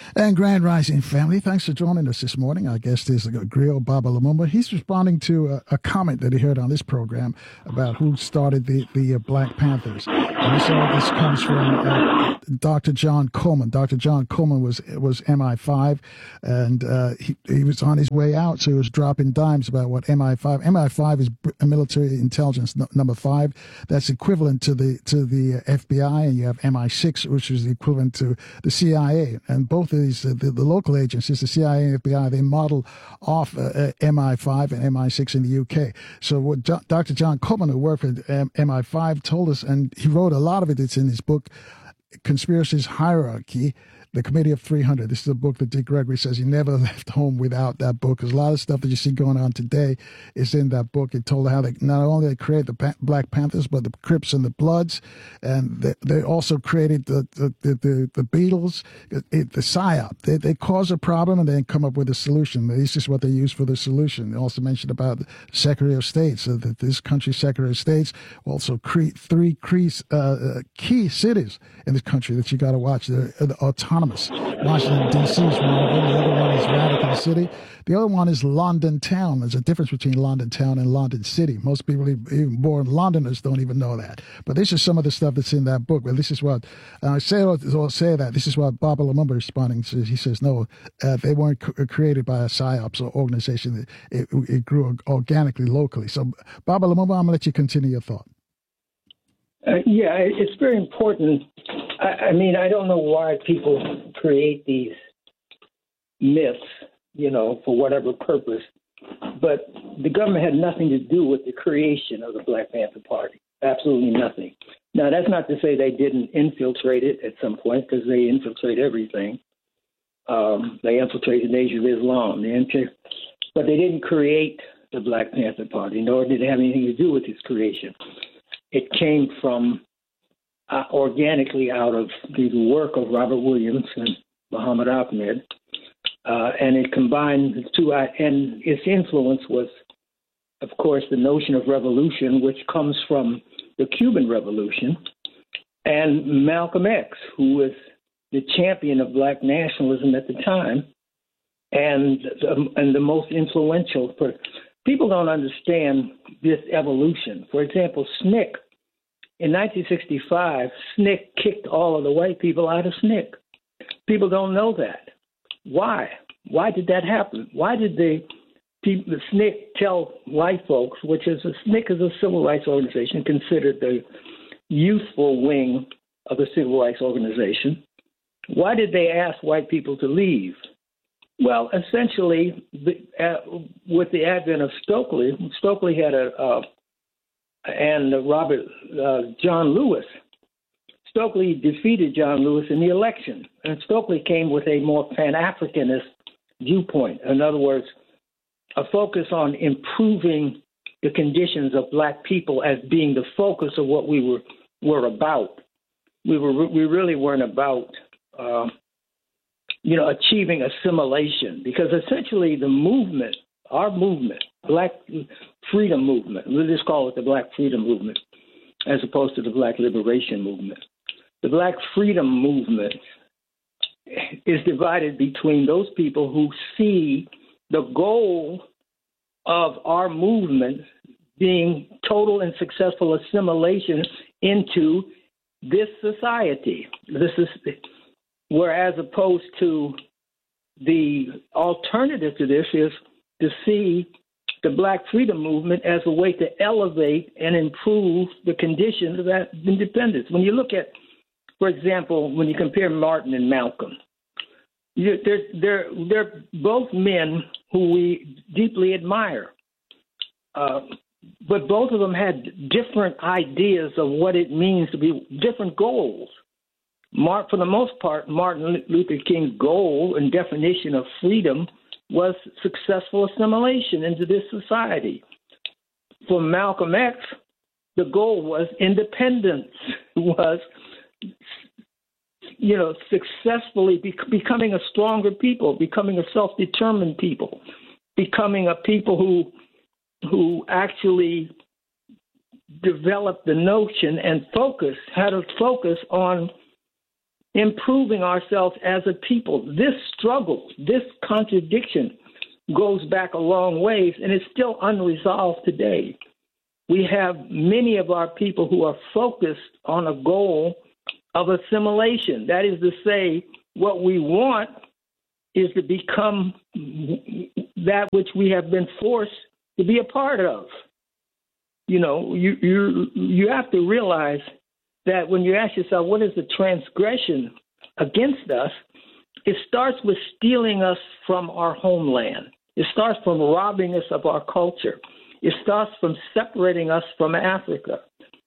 And Grand Rising family, thanks for joining us this morning. Our guest is Griot Baba Lumumba. He's responding to a comment that he heard on this program about who started the Black Panthers. And this comes from Dr. John Coleman. Dr. John Coleman was MI5, and he was on his way out, so he was dropping dimes about what MI5. MI5 is military intelligence number 5. That's equivalent to the FBI, and you have MI6, which is the equivalent to the CIA. And both of these, the local agencies, the CIA and FBI, they model off MI5 and MI6 in the UK. So what Dr. John Coleman, who worked for MI5, told us, and he wrote a lot of it. It's in his book, Conspiracies Hierarchy, The Committee of 300. This is a book that Dick Gregory says he never left home without that book, because a lot of stuff that you see going on today is in that book. It told how they not only they created the Black Panthers, but the Crips and the Bloods, and they also created the Beatles, the PSYOP. They cause a problem and then come up with a solution. This is what they use for the solution. They also mentioned about the Secretary of State, so that this country's Secretary of States also create 3 key cities in this country that you got to watch. They're autonomous. Washington, D.C. is one of them. The other one is Vatican City. The other one is London Town. There's a difference between London Town and London City. Most people, even born Londoners, don't even know that. But this is some of the stuff that's in that book. But this is what, I say that, this is what Baba Lumumba is responding to. He says, no, they weren't created by a PSYOPs or organization. It grew organically, locally. So, Baba Lumumba, I'm going to let you continue your thought. Yeah, it's very important. I mean, I don't know why people create these myths, for whatever purpose, but the government had nothing to do with the creation of the Black Panther Party. Absolutely nothing. Now, that's not to say they didn't infiltrate it at some point, because they infiltrate everything. They infiltrated the Nation of Islam, but they didn't create the Black Panther Party, nor did it have anything to do with its creation. It came from organically out of the work of Robert Williams and Muhammad Ahmed, and it combined the two. And its influence was, of course, the notion of revolution, which comes from the Cuban Revolution, and Malcolm X, who was the champion of Black nationalism at the time, and the most influential. People don't understand this evolution. For example, SNCC. In 1965, SNCC kicked all of the white people out of SNCC. People don't know that. Why? Why did that happen? Why did the SNCC tell white folks, SNCC is a civil rights organization considered the youthful wing of the civil rights organization, why did they ask white people to leave? Well, essentially, with the advent of Stokely had John Lewis. Stokely defeated John Lewis in the election, and Stokely came with a more Pan-Africanist viewpoint. In other words, a focus on improving the conditions of Black people as being the focus of what we were about. We really weren't about achieving assimilation, because essentially the movement, our movement, Black Freedom Movement, we'll just call it the Black Freedom Movement as opposed to the Black Liberation Movement. The Black Freedom Movement is divided between those people who see the goal of our movement being total and successful assimilation into this society. Whereas opposed to the alternative to this is to see the Black Freedom Movement as a way to elevate and improve the conditions of that independence. When you look at, for example, when you compare Martin and Malcolm, they're both men who we deeply admire, but both of them had different ideas of what it means to be, different goals. For the most part, Martin Luther King's goal and definition of freedom was successful assimilation into this society. For Malcolm X, the goal was independence, was successfully becoming a stronger people, becoming a self-determined people, becoming a people who actually developed the notion and had to focus on improving ourselves as a people. This struggle, this contradiction goes back a long ways, and it's still unresolved today. We have many of our people who are focused on a goal of assimilation. That is to say, what we want is to become that which we have been forced to be a part of. You know, you have to realize that when you ask yourself, what is the transgression against us? It starts with stealing us from our homeland. It starts from robbing us of our culture. It starts from separating us from Africa.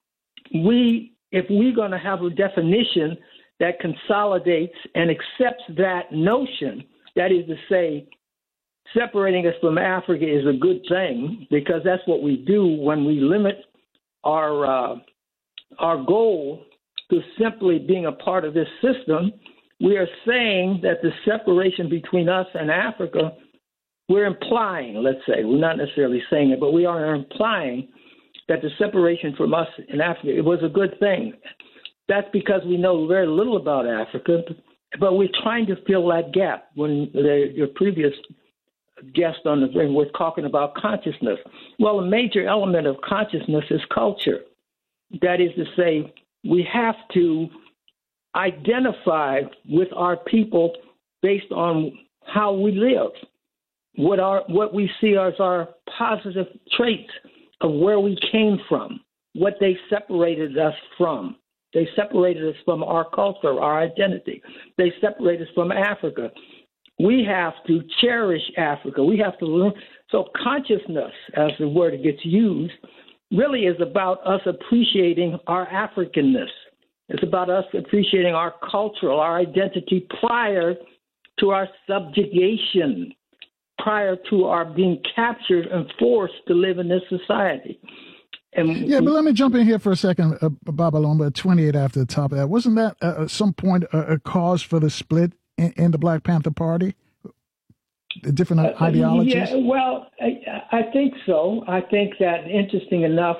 If we're going to have a definition that consolidates and accepts that notion, that is to say, separating us from Africa is a good thing, because that's what we do when we limit our goal to simply being a part of this system. We are saying that the separation between us and Africa, we're implying, let's say, we're not necessarily saying it, but we are implying that the separation from us in Africa, it was a good thing. That's because we know very little about Africa, but we're trying to fill that gap. When your previous guest on the thing was talking about consciousness. Well, a major element of consciousness is culture. That is to say, we have to identify with our people based on how we live, what we see as our positive traits of where we came from, what they separated us from. They separated us from our culture, our identity. They separated us from Africa. We have to cherish Africa. We have to learn. So consciousness, as the word gets used, really is about us appreciating our Africanness. It's about us appreciating our cultural, our identity prior to our subjugation, prior to our being captured and forced to live in this society. But let me jump in here for a second, Baba Lomba, 28 after the top of that. Wasn't that at some point a cause for the split in the Black Panther Party? The different ideologies? Yeah, well, I think so. I think that, interesting enough,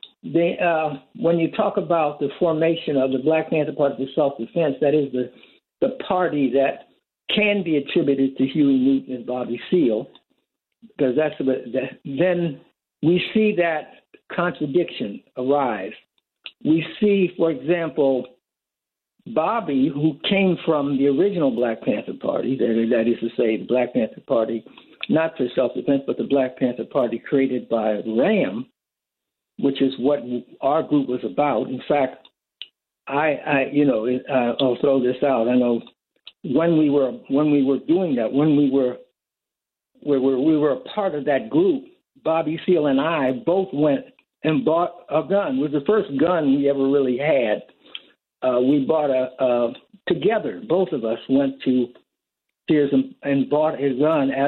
when you talk about the formation of the Black Panther Party for Self-Defense, that is the party that can be attributed to Huey Newton and Bobby Seale, because then we see that contradiction arise. We see, for example, Bobby, who came from the original Black Panther Party, that is to say, the Black Panther Party, not for self-defense, but the Black Panther Party created by RAM, which is what our group was about. In fact, I'll throw this out. I know when we were doing that, when we were a part of that group, Bobby Seale and I both went and bought a gun. It was the first gun we ever really had. We bought together. Both of us went to Sears and bought a gun as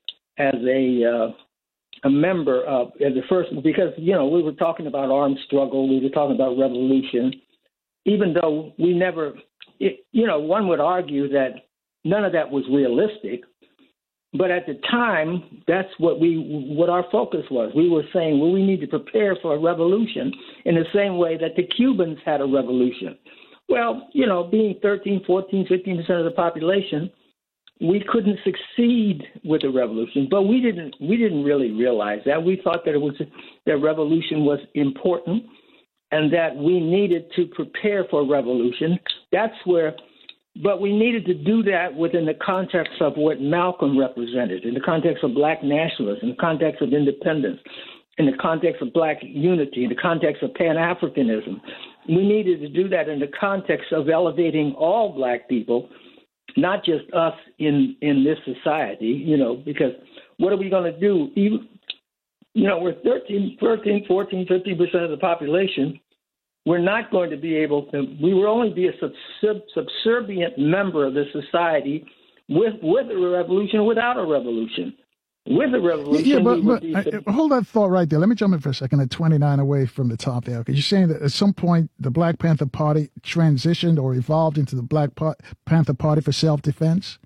a member of the first, because we were talking about armed struggle, we were talking about revolution, even though we never. One would argue that none of that was realistic. But at the time, that's what our focus was. We were saying, well, we need to prepare for a revolution in the same way that the Cubans had a revolution. Well, being 13, 14, 15% of the population, we couldn't succeed with a revolution. But we didn't really realize that. We thought that revolution was important and that we needed to prepare for a revolution. But we needed to do that within the context of what Malcolm represented, in the context of Black nationalism, in the context of independence, in the context of Black unity, in the context of Pan-Africanism. We needed to do that in the context of elevating all Black people, not just us in this society, because what are we going to do? We're 13, 14, 50% of the population. We're not going to be able to. We will only be a subservient member of the society with a revolution or without a revolution. With a revolution, but hold that thought right there. Let me jump in for a second at 29 away from the top there. Because you're saying that at some point the Black Panther Party transitioned or evolved into the Black Panther Party for self-defense?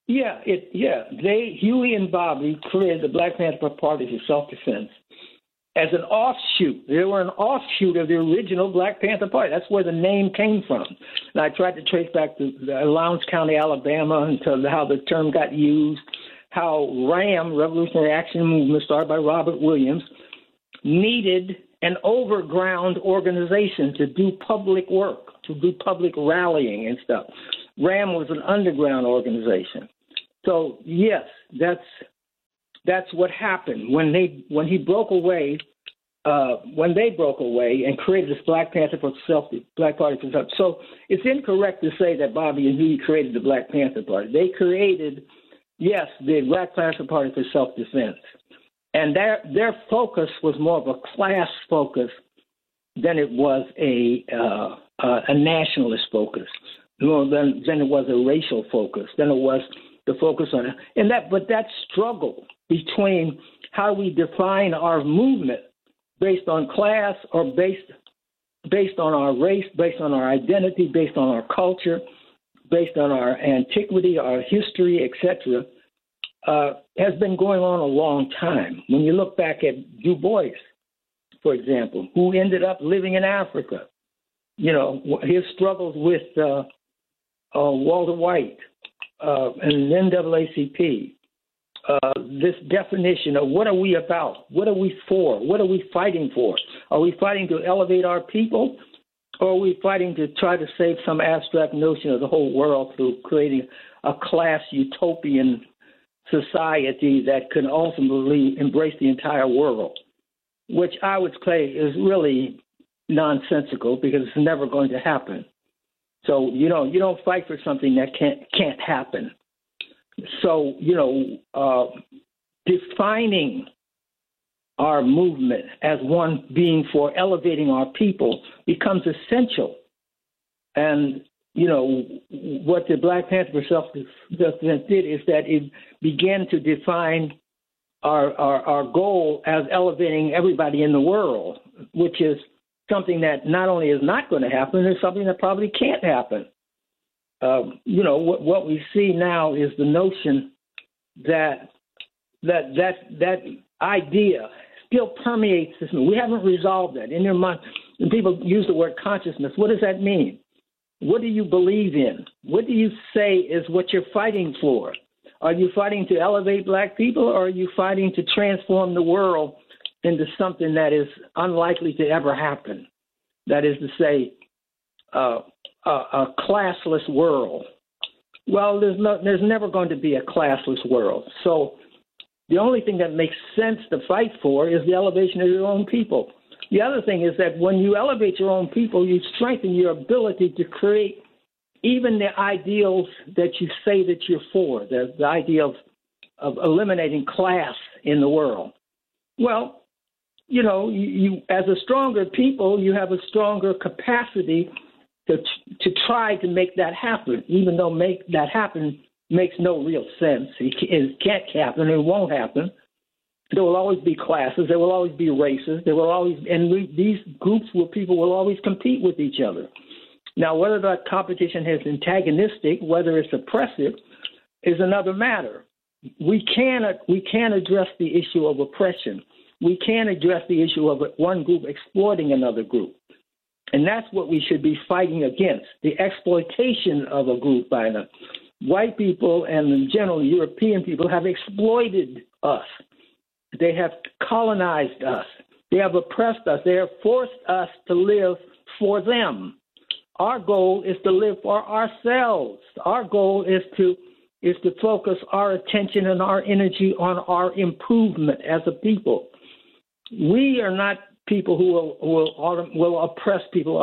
Huey and Bobby created the Black Panther Party for self-defense. as an offshoot. They were an offshoot of the original Black Panther Party. That's where the name came from. And I tried to trace back to Lowndes County, Alabama, and to how the term got used, how RAM, Revolutionary Action Movement, started by Robert Williams, needed an overground organization to do public work, to do public rallying and stuff. RAM was an underground organization. So, yes, that's what happened when they broke away and created this Black Panther for self, Black Party for self. So it's incorrect to say that Bobby and Huey created the Black Panther Party. They created, yes, the Black Panther Party for self-defense, and their focus was more of a class focus than it was a nationalist focus, more than it was a racial focus, than it was the focus on it. But that struggle between how we define our movement based on class or based on our race, based on our identity, based on our culture, based on our antiquity, our history, etc., has been going on a long time. When you look back at Du Bois, for example, who ended up living in Africa, his struggles with Walter White and NAACP, this definition of what are we about? What are we for? What are we fighting for? Are we fighting to elevate our people, or are we fighting to try to save some abstract notion of the whole world through creating a class utopian society that can ultimately embrace the entire world, which I would say is really nonsensical because it's never going to happen. So, you don't fight for something that can't happen. So, defining our movement as one being for elevating our people becomes essential. And, what the Black Panther for Self-Defense did is that it began to define our goal as elevating everybody in the world, which is something that not only is not going to happen, it's something that probably can't happen. What we see now is the notion that idea still permeates this. We haven't resolved that. In your mind, when people use the word consciousness, what does that mean? What do you believe in? What do you say is what you're fighting for? Are you fighting to elevate Black people, or are you fighting to transform the world into something that is unlikely to ever happen? That is to say, a classless world. Well, there's never going to be a classless world. So the only thing that makes sense to fight for is the elevation of your own people. The other thing is that when you elevate your own people, you strengthen your ability to create even the ideals that you say that you're for, the idea of eliminating class in the world. Well, you as a stronger people, you have a stronger capacity to try to make that happen, even though make that happen makes no real sense. It can't happen. It won't happen. There will always be classes. There will always be races. There will always, these groups where people will always compete with each other. Now, whether that competition is antagonistic, whether it's oppressive, is another matter. We can address the issue of oppression. We can address the issue of one group exploiting another group. And that's what we should be fighting against, the exploitation of a group by another. White people and in general European people have exploited us. They have colonized us. They have oppressed us. They have forced us to live for them. Our goal is to live for ourselves. Our goal is to focus our attention and our energy on our improvement as a people. We are not people who will oppress people.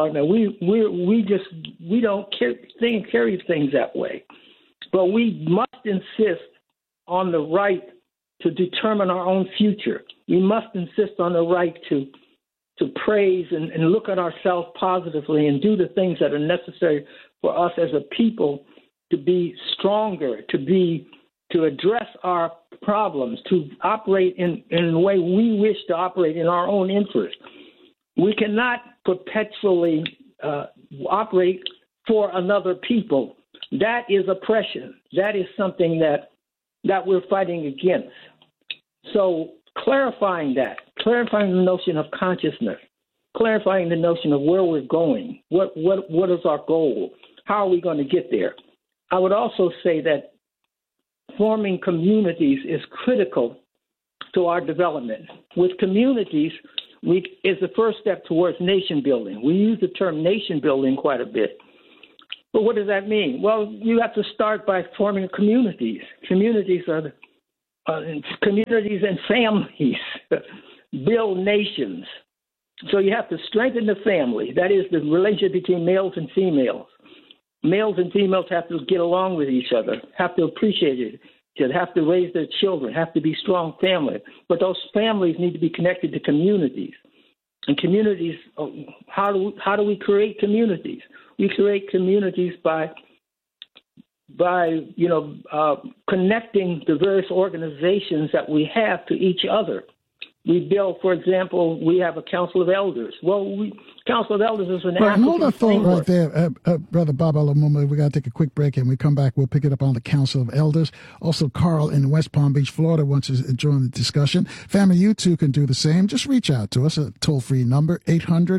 We don't carry things that way. But we must insist on the right to determine our own future. We must insist on the right to praise and look at ourselves positively and do the things that are necessary for us as a people to be stronger, to address our problems, to operate in the way we wish to operate in our own interest. We cannot perpetually operate for another people. That is oppression. That is something that we're fighting against. So clarifying the notion of consciousness, clarifying the notion of where we're going, what is our goal, how are we going to get there. I would also say that forming communities is critical to our development. With communities, is the first step towards nation building. We use the term nation building quite a bit. But what does that mean? Well, you have to start by forming communities. Communities are communities and families build nations. So you have to strengthen the family. That is the relationship between males and females. Males and females have to get along with each other, have to appreciate it, have to raise their children, have to be strong families. But those families need to be connected to communities. And communities, how do we create communities? We create communities by connecting the various organizations that we have to each other. We build, for example, we have a Council of Elders. Well, Council of Elders is an African hold that thought framework. right there, Brother Baba Lumumba. We got to take a quick break, and when we come back, we'll pick it up on the Council of Elders. Also, Carl in West Palm Beach, Florida, wants to join the discussion. Family, you too can do the same. Just reach out to us at a toll-free number,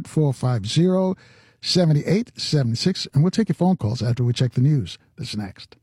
800-450-7876, and we'll take your phone calls after we check the news. That's next.